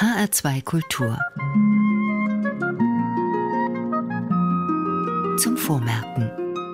HR2 Kultur. Zum Vormerken.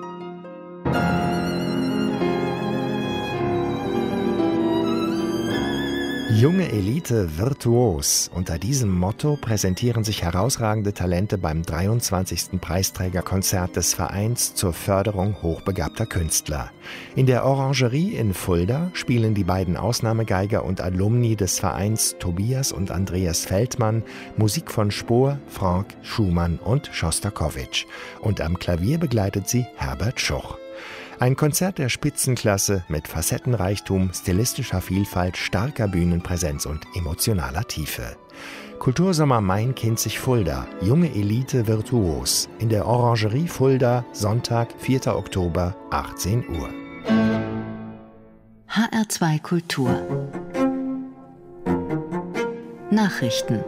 Junge Elite virtuos. Unter diesem Motto präsentieren sich herausragende Talente beim 23. Preisträgerkonzert des Vereins zur Förderung hochbegabter Künstler. In der Orangerie in Fulda spielen die beiden Ausnahmegeiger und Alumni des Vereins Tobias und Andreas Feldmann Musik von Spohr, Franck, Schumann und Schostakowitsch. Und am Klavier begleitet sie Herbert Schuch. Ein Konzert der Spitzenklasse mit Facettenreichtum, stilistischer Vielfalt, starker Bühnenpräsenz und emotionaler Tiefe. Kultursommer Main-Kinzig-Fulda, junge Elite virtuos. In der Orangerie Fulda, Sonntag, 4. Oktober, 18 Uhr. HR2 Kultur. Nachrichten.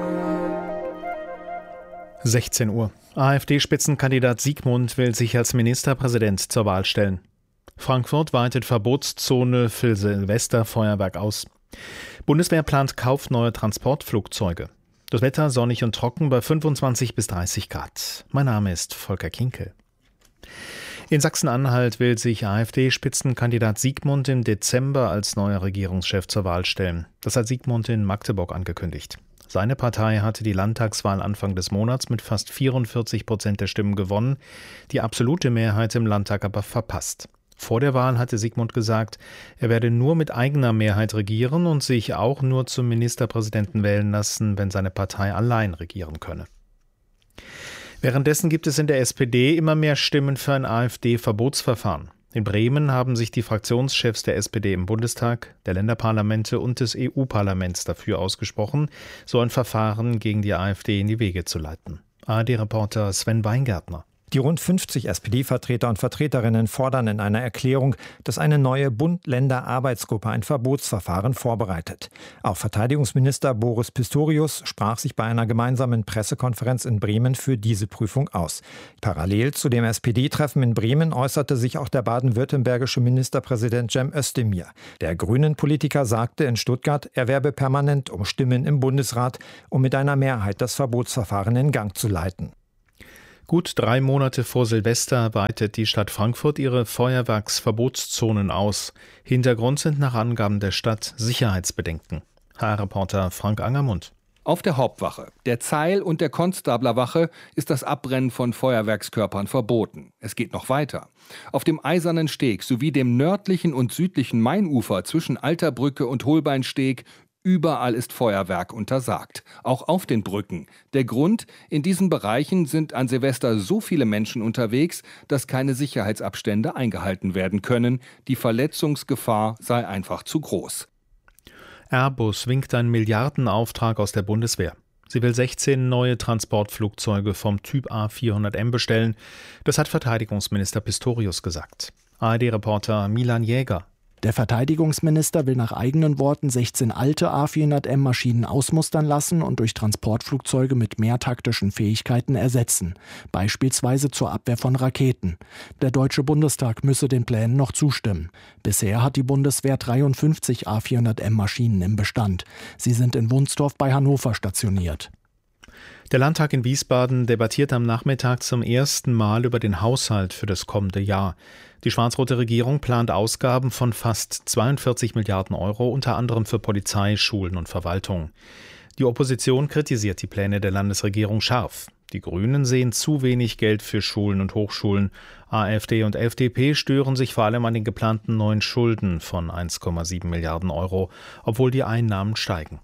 16 Uhr. AfD-Spitzenkandidat Siegmund will sich als Ministerpräsident zur Wahl stellen. Frankfurt weitet Verbotszone für Silvesterfeuerwerk aus. Bundeswehr plant Kauf neuer Transportflugzeuge. Das Wetter sonnig und trocken bei 25 bis 30 Grad. Mein Name ist Volker Kinkel. In Sachsen-Anhalt will sich AfD-Spitzenkandidat Siegmund im Dezember als neuer Regierungschef zur Wahl stellen. Das hat Siegmund in Magdeburg angekündigt. Seine Partei hatte die Landtagswahl Anfang des Monats mit fast 44% der Stimmen gewonnen, die absolute Mehrheit im Landtag aber verpasst. Vor der Wahl hatte Siegmund gesagt, er werde nur mit eigener Mehrheit regieren und sich auch nur zum Ministerpräsidenten wählen lassen, wenn seine Partei allein regieren könne. Währenddessen gibt es in der SPD immer mehr Stimmen für ein AfD-Verbotsverfahren. In Bremen haben sich die Fraktionschefs der SPD im Bundestag, der Länderparlamente und des EU-Parlaments dafür ausgesprochen, so ein Verfahren gegen die AfD in die Wege zu leiten. ARD-Reporter Sven Weingärtner. Die rund 50 SPD-Vertreter und Vertreterinnen fordern in einer Erklärung, dass eine neue Bund-Länder-Arbeitsgruppe ein Verbotsverfahren vorbereitet. Auch Verteidigungsminister Boris Pistorius sprach sich bei einer gemeinsamen Pressekonferenz in Bremen für diese Prüfung aus. Parallel zu dem SPD-Treffen in Bremen äußerte sich auch der baden-württembergische Ministerpräsident Cem Özdemir. Der Grünen-Politiker sagte in Stuttgart, er werbe permanent um Stimmen im Bundesrat, um mit einer Mehrheit das Verbotsverfahren in Gang zu leiten. Gut 3 Monate vor Silvester weitet die Stadt Frankfurt ihre Feuerwerksverbotszonen aus. Hintergrund sind nach Angaben der Stadt Sicherheitsbedenken. HR-Reporter Frank Angermund. Auf der Hauptwache, der Zeil- und der Konstablerwache ist das Abbrennen von Feuerwerkskörpern verboten. Es geht noch weiter. Auf dem Eisernen Steg sowie dem nördlichen und südlichen Mainufer zwischen Alterbrücke und Holbeinsteg überall ist Feuerwerk untersagt, auch auf den Brücken. Der Grund, in diesen Bereichen sind an Silvester so viele Menschen unterwegs, dass keine Sicherheitsabstände eingehalten werden können. Die Verletzungsgefahr sei einfach zu groß. Airbus winkt einen Milliardenauftrag aus der Bundeswehr. Sie will 16 neue Transportflugzeuge vom Typ A400M bestellen. Das hat Verteidigungsminister Pistorius gesagt. ARD-Reporter Milan Jäger. Der Verteidigungsminister will nach eigenen Worten 16 alte A400M-Maschinen ausmustern lassen und durch Transportflugzeuge mit mehr taktischen Fähigkeiten ersetzen, beispielsweise zur Abwehr von Raketen. Der Deutsche Bundestag müsse den Plänen noch zustimmen. Bisher hat die Bundeswehr 53 A400M-Maschinen im Bestand. Sie sind in Wunsdorf bei Hannover stationiert. Der Landtag in Wiesbaden debattiert am Nachmittag zum ersten Mal über den Haushalt für das kommende Jahr. Die schwarz-rote Regierung plant Ausgaben von fast 42 Milliarden Euro, unter anderem für Polizei, Schulen und Verwaltung. Die Opposition kritisiert die Pläne der Landesregierung scharf. Die Grünen sehen zu wenig Geld für Schulen und Hochschulen. AfD und FDP stören sich vor allem an den geplanten neuen Schulden von 1,7 Milliarden Euro, obwohl die Einnahmen steigen.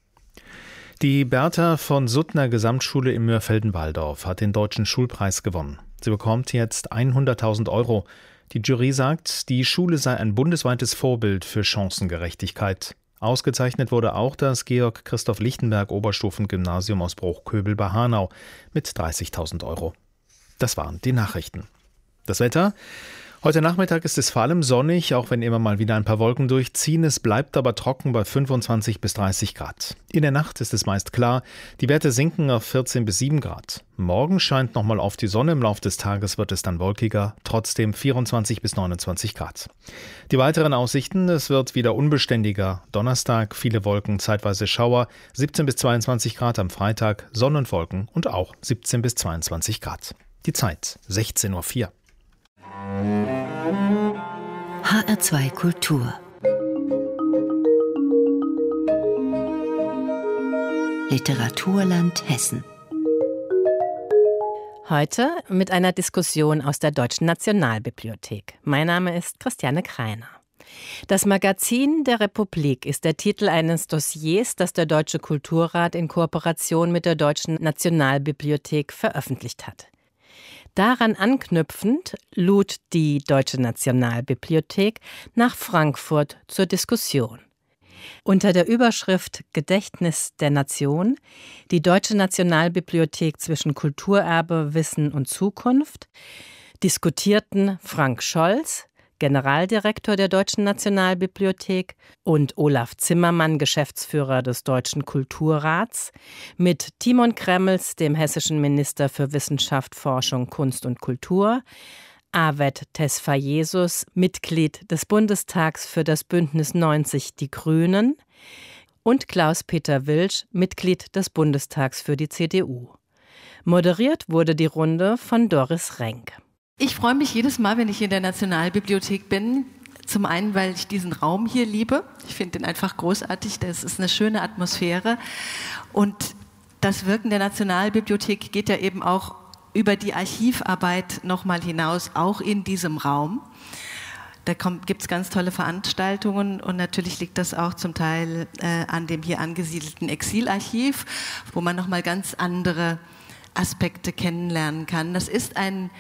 Die Bertha von Suttner Gesamtschule in Mörfelden-Walldorf hat den Deutschen Schulpreis gewonnen. Sie bekommt jetzt 100.000 Euro. Die Jury sagt, die Schule sei ein bundesweites Vorbild für Chancengerechtigkeit. Ausgezeichnet wurde auch das Georg-Christoph-Lichtenberg-Oberstufengymnasium aus Bruchköbel bei Hanau mit 30.000 Euro. Das waren die Nachrichten. Das Wetter. Heute Nachmittag ist es vor allem sonnig, auch wenn immer mal wieder ein paar Wolken durchziehen. Es bleibt aber trocken bei 25 bis 30 Grad. In der Nacht ist es meist klar. Die Werte sinken auf 14 bis 7 Grad. Morgen scheint nochmal oft die Sonne. Im Laufe des Tages wird es dann wolkiger. Trotzdem 24 bis 29 Grad. Die weiteren Aussichten: Es wird wieder unbeständiger. Donnerstag viele Wolken, zeitweise Schauer. 17 bis 22 Grad am Freitag. Sonne und Wolken und auch 17 bis 22 Grad. Die Zeit 16:04 Uhr. HR2 Kultur. Literaturland Hessen. Heute mit einer Diskussion aus der Deutschen Nationalbibliothek. Mein Name ist Christiane Kreiner. Das Magazin der Republik ist der Titel eines Dossiers, das der Deutsche Kulturrat in Kooperation mit der Deutschen Nationalbibliothek veröffentlicht hat. Daran anknüpfend lud die Deutsche Nationalbibliothek nach Frankfurt zur Diskussion. Unter der Überschrift Gedächtnis der Nation, die Deutsche Nationalbibliothek zwischen Kulturerbe, Wissen und Zukunft, diskutierten Frank Scholz, Generaldirektor der Deutschen Nationalbibliothek, und Olaf Zimmermann, Geschäftsführer des Deutschen Kulturrats, mit Timon Kremmels, dem hessischen Minister für Wissenschaft, Forschung, Kunst und Kultur, Awed Tesfayesus, Mitglied des Bundestags für das Bündnis 90 Die Grünen, und Klaus-Peter Wilsch, Mitglied des Bundestags für die CDU. Moderiert wurde die Runde von Doris Renk. Ich freue mich jedes Mal, wenn ich in der Nationalbibliothek bin. Zum einen, weil ich diesen Raum hier liebe. Ich finde den einfach großartig. Das ist eine schöne Atmosphäre. Und das Wirken der Nationalbibliothek geht ja eben auch über die Archivarbeit nochmal hinaus, auch in diesem Raum. Da gibt es ganz tolle Veranstaltungen und natürlich liegt das auch zum Teil an dem hier angesiedelten Exilarchiv, wo man nochmal ganz andere Aspekte kennenlernen kann. Das ist ein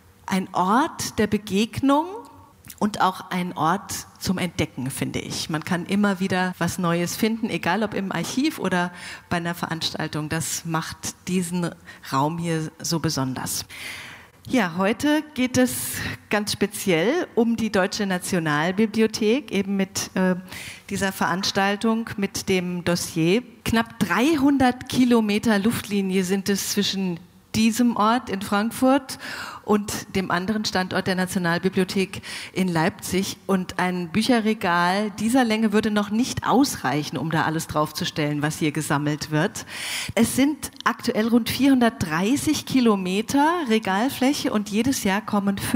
Ort der Begegnung und auch ein Ort zum Entdecken, finde ich. Man kann immer wieder was Neues finden, egal ob im Archiv oder bei einer Veranstaltung. Das macht diesen Raum hier so besonders. Ja, heute geht es ganz speziell um die Deutsche Nationalbibliothek, eben mit dieser Veranstaltung, mit dem Dossier. Knapp 300 Kilometer Luftlinie sind es zwischen diesem Ort in Frankfurt und dem anderen Standort der Nationalbibliothek in Leipzig. Und ein Bücherregal dieser Länge würde noch nicht ausreichen, um da alles draufzustellen, was hier gesammelt wird. Es sind aktuell rund 430 Kilometer Regalfläche und jedes Jahr kommen